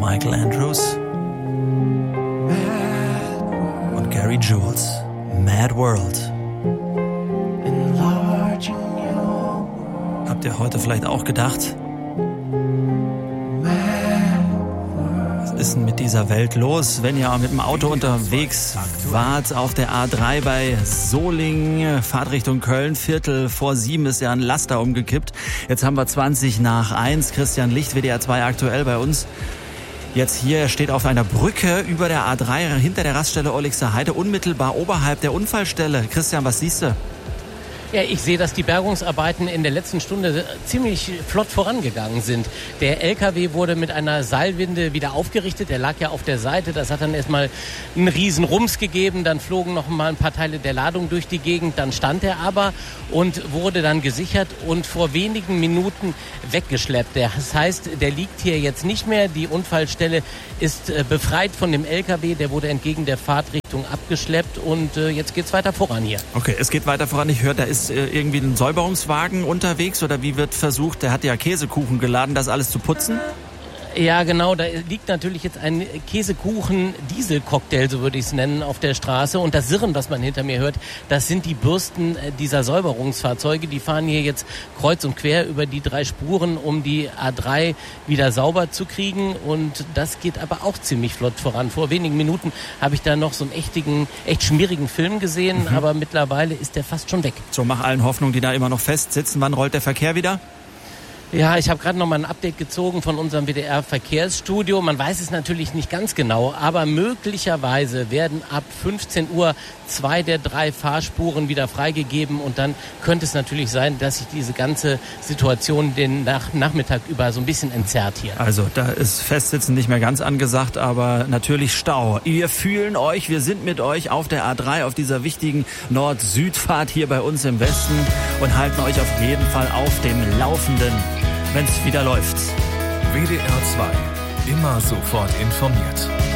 Michael Andrews und Gary Jules. Mad World. Habt ihr heute vielleicht auch gedacht? Was ist denn mit dieser Welt los, wenn ihr mit dem Auto unterwegs wart auf der A3 bei Solingen, Fahrt Richtung Köln, 6:45 ist ja ein Laster umgekippt. Jetzt haben wir 1:20. Christian Licht, WDR 2 aktuell bei uns. Jetzt hier, er steht auf einer Brücke über der A3 hinter der Raststelle Olixer Heide, unmittelbar oberhalb der Unfallstelle. Christian, was siehst du? Ja, ich sehe, dass die Bergungsarbeiten in der letzten Stunde ziemlich flott vorangegangen sind. Der LKW wurde mit einer Seilwinde wieder aufgerichtet. Der lag ja auf der Seite. Das hat dann erstmal einen riesen Rums gegeben. Dann flogen noch mal ein paar Teile der Ladung durch die Gegend. Dann stand er aber und wurde dann gesichert und vor wenigen Minuten weggeschleppt. Das heißt, der liegt hier jetzt nicht mehr. Die Unfallstelle ist befreit von dem LKW. Der wurde entgegen der Fahrtrichtung abgeschleppt und jetzt geht's weiter voran hier. Okay, es geht weiter voran. Ich höre, da ist irgendwie ein Säuberungswagen unterwegs oder wie wird versucht, der hat ja Käsekuchen geladen, das alles zu putzen? Ja, genau, da liegt natürlich jetzt ein Käsekuchen-Diesel-Cocktail, so würde ich es nennen, auf der Straße. Und das Sirren, was man hinter mir hört, das sind die Bürsten dieser Säuberungsfahrzeuge. Die fahren hier jetzt kreuz und quer über die 3 Spuren, um die A3 wieder sauber zu kriegen. Und das geht aber auch ziemlich flott voran. Vor wenigen Minuten habe ich da noch so einen echt schmierigen Film gesehen, aber mittlerweile ist der fast schon weg. So, mach allen Hoffnung, die da immer noch festsitzen. Wann rollt der Verkehr wieder? Ja, ich habe gerade noch mal ein Update gezogen von unserem WDR-Verkehrsstudio. Man weiß es natürlich nicht ganz genau, aber möglicherweise werden ab 15 Uhr 2 der 3 Fahrspuren wieder freigegeben und dann könnte es natürlich sein, dass sich diese ganze Situation den Nachmittag über so ein bisschen entzerrt hier. Also da ist Festsitzen nicht mehr ganz angesagt, aber natürlich Stau. Wir fühlen euch, wir sind mit euch auf der A3, auf dieser wichtigen Nord-Süd-Fahrt hier bei uns im Westen und halten euch auf jeden Fall auf dem Laufenden, wenn es wieder läuft. WDR 2, immer sofort informiert.